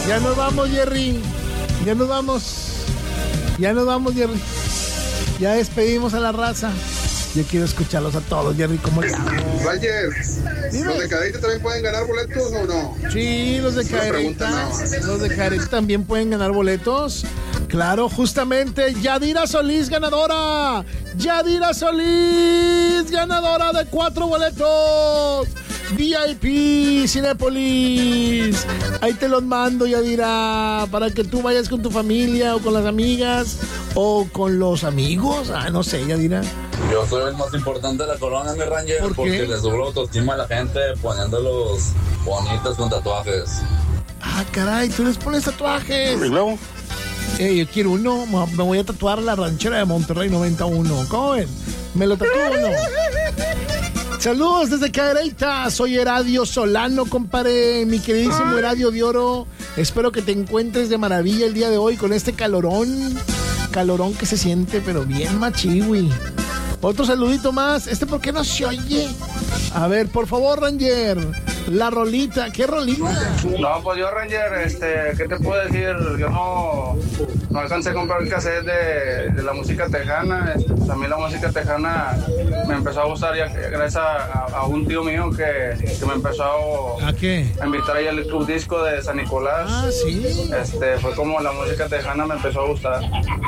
Ya nos vamos, Jerry. Ya nos vamos. Ya nos vamos, Jerry. Ya despedimos a la raza. Yo quiero escucharlos a todos, Jerry, ¿cómo le hago? Roger, Dime. ¿los de Cadereyta también pueden ganar boletos o no? Sí, los de Cadereyta. Los de Cadereyta también pueden ganar boletos. Claro, justamente, Yadira Solís, ganadora. Yadira Solís, ganadora de 4 boletos. VIP, Cinépolis. Ahí te los mando, Yadira, para que tú vayas con tu familia o con las amigas o con los amigos. No sé, Yadira. Yo soy el más importante de la colonia, mi Ranger, ¿Por qué? porque le subo la autoestima a la gente poniéndolos bonitos con tatuajes. Caray, tú les pones tatuajes. ¿Y luego? Yo quiero uno, me voy a tatuar la ranchera de Monterrey 91. ¿Cómo ven? ¿Me lo tatúo o no? Saludos desde Cadereyta, soy Eradio Solano, compadre, mi queridísimo Eradio de Oro. Espero que te encuentres de maravilla el día de hoy con este calorón que se siente, pero bien machiwi. Otro saludito más, ¿por qué no se oye? A ver, por favor, Ranger, la rolita, ¿qué rolita? No, pues yo, Ranger, ¿qué te puedo decir? Yo no alcancé a comprar el cassette de la música tejana. A mí la música tejana me empezó a gustar ya gracias a un tío mío que me empezó ¿A qué? a invitar ahí al Club Disco de San Nicolás. Sí. Fue como la música tejana me empezó a gustar.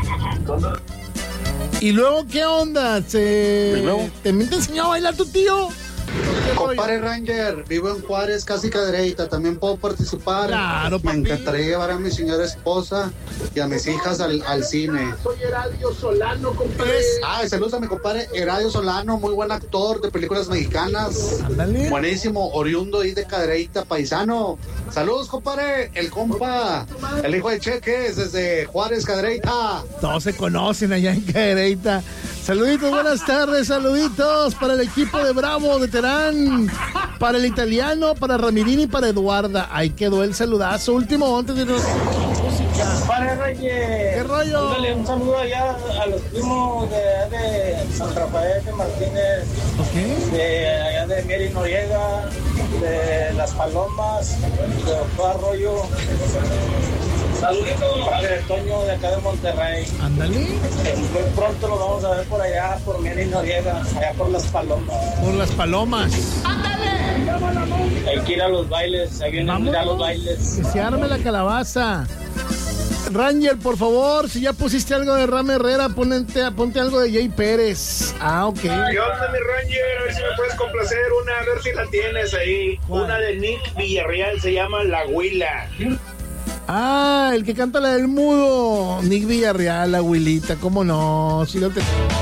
¿Y luego qué onda? ¿También te enseñó a bailar tu tío? Compadre Ranger, vivo en Juárez, casi Cadereyta, también puedo participar. Claro, me encantaría llevar a mi señora esposa y a mis hijas al cine. Soy Eradio Solano, compadre. Saludos a mi compadre Eradio Solano, muy buen actor de películas mexicanas. Ándale. Buenísimo, oriundo ahí de Cadereyta, paisano. Saludos, compadre, el compa, el hijo de Cheques desde Juárez, Cadereyta. Todos se conocen allá en Cadereyta. Saluditos, buenas tardes, saluditos para el equipo de Bravo, de Terán, para el italiano, para Ramirini y para Eduarda. Ahí quedó el saludazo último antes de música. Para Reyes. ¿Qué rollo? Dale un saludo allá a los primos de San Rafael de Martínez, de allá de Mieri Noriega, de Las Palomas, de Doctor Arroyo. Saluditos para el Toño de acá de Monterrey. Ándale. Muy pronto lo vamos a ver por allá, por Mieri Noriega, allá por Las Palomas. Por Las Palomas. Hay que ir a los bailes, ahí vienen a los bailes. Que se arme la calabaza. Ranger, por favor, si ya pusiste algo de Ram Herrera, ponte algo de Jay Pérez. Ok. ¿Qué onda, mi Ranger? A ver si me puedes complacer una, a ver si la tienes ahí. ¿Cuál? Una de Nick Villarreal, se llama La Huila. El que canta la del mudo. Nick Villarreal, la abuelita, cómo no. Si no te...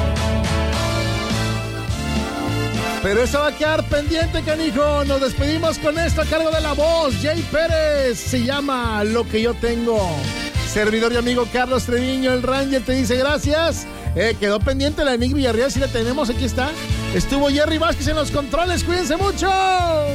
Pero eso va a quedar pendiente, canijo. Nos despedimos con esto a cargo de la voz. Jay Pérez, se llama Lo que yo tengo. Servidor y amigo Carlos Treviño, el Ranger, te dice gracias. Quedó pendiente la de Nick Villarreal, si la tenemos, aquí está. Estuvo Jerry Vázquez en los controles, cuídense mucho.